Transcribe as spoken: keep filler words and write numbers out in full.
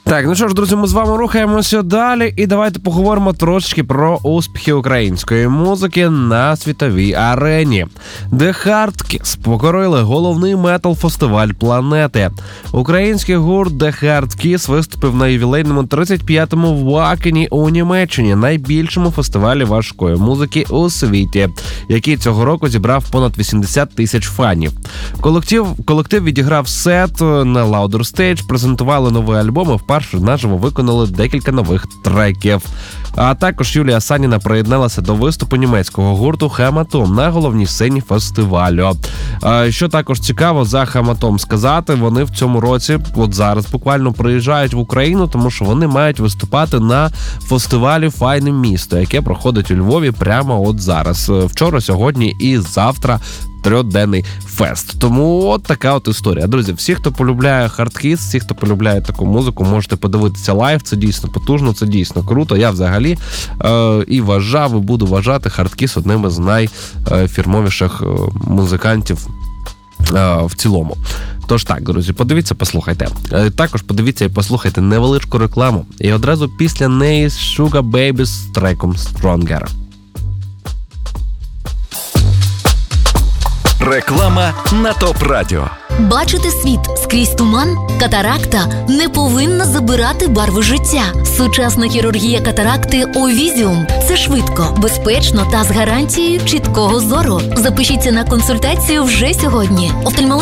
Так, ну що ж, друзі, ми з вами рухаємося далі і давайте поговоримо трошечки про успіхи української музики на світовій арені. The Hard Kiss покорили головний метал-фестиваль планети. Український гурт The Hard Kiss виступив на ювілейному тридцять п'ятому Вакені у Німеччині, найбільшому фестивалі важкої музики у світі, який цього року зібрав понад вісімдесят тисяч фанів. Колектив, колектив відіграв сет на Louder Stage, презентували новий альбом і вперше наживо виконали декілька нових треків. А також Юлія Саніна приєдналася до виступу німецького гурту Хаматом на головній сцені фестивалю. А що також цікаво за Хаматом сказати, вони в цьому році, от зараз буквально приїжджають в Україну, тому що вони мають виступати на фестивалі «Файне місто», яке проходить у Львові прямо от зараз. Вчора, сьогодні і завтра трьохденний фест. Тому от така от історія. Друзі, всі, хто полюбляє хардкіс, всі, хто полюбляє таку музику, можете подивитися лайв. Це дійсно потужно, це дійсно круто. Я взагалі е, і вважав, і буду вважати хардкіс одним із найфірмовіших е, музикантів е, в цілому. Тож так, друзі, подивіться, послухайте. Е, також подивіться і послухайте невеличку рекламу. І одразу після неї Sugar Baby з треком Stronger. Реклама на ТОП Радіо. Бачити світ скрізь туман? Катаракта не повинна забирати барви життя. Сучасна хірургія катаракти Овізіум – це швидко, безпечно та з гарантією чіткого зору. Запишіться на консультацію вже сьогодні. Офтальмологічний